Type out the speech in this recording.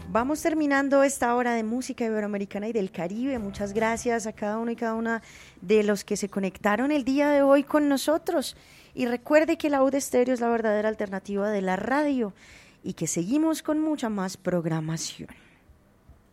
Vamos terminando esta hora de música iberoamericana y del Caribe. Muchas gracias a cada uno y cada una de los que se conectaron el día de hoy con nosotros. Y recuerde que la UD Estéreo es la verdadera alternativa de la radio y que seguimos con mucha más programación.